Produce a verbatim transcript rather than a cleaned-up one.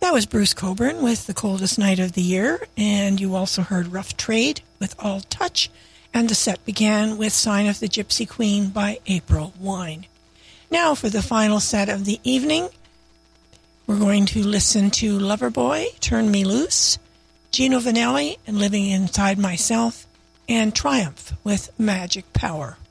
That was Bruce Cockburn with The Coldest Night of the Year, and you also heard Rough Trade with All Touch, and the set began with Sign of the Gypsy Queen by April Wine. Now for the final set of the evening, we're going to listen to Loverboy, Turn Me Loose, Gino Vanelli and Living Inside Myself, and Triumph with Magic Power.